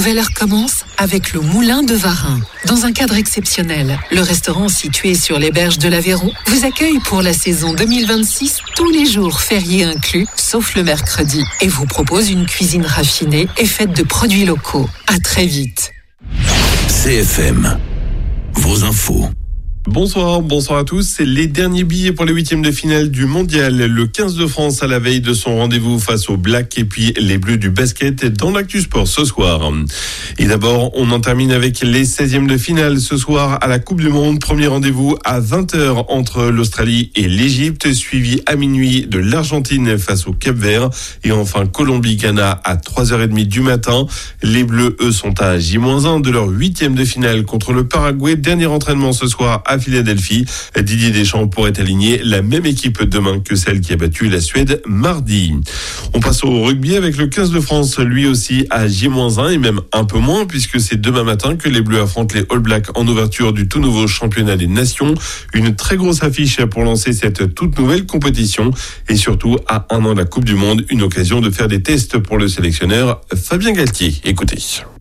nouvelle heure commence avec le Moulin de Varin. Dans un cadre exceptionnel, le restaurant situé sur les berges de l'Aveyron vous accueille pour la saison 2026, tous les jours fériés inclus, sauf le mercredi, et vous propose une cuisine raffinée et faite de produits locaux. À très vite. CFM, vos infos. Bonsoir à tous. C'est les derniers billets pour les huitièmes de finale du mondial. Le 15 de France à la veille de son rendez-vous face aux Blacks et puis les Bleus du basket dans l'Actu Sport ce soir. Et d'abord, on en termine avec les 16e de finale ce soir à la Coupe du Monde. Premier rendez-vous à 20h entre l'Australie et l'Égypte, suivi à minuit de l'Argentine face au Cap-Vert et enfin Colombie-Ghana à 3h30 du matin. Les Bleus, eux, sont à J-1 de leur huitième de finale contre le Paraguay. Dernier entraînement ce soir à Philadelphie. Didier Deschamps pourrait aligner la même équipe demain que celle qui a battu la Suède mardi. On passe au rugby avec le 15 de France, lui aussi à J-1 et même un peu moins puisque c'est demain matin que les Bleus affrontent les All Blacks en ouverture du tout nouveau championnat des nations. Une très grosse affiche pour lancer cette toute nouvelle compétition et surtout à un an de la Coupe du Monde, une occasion de faire des tests pour le sélectionneur Fabien Galtier. Écoutez.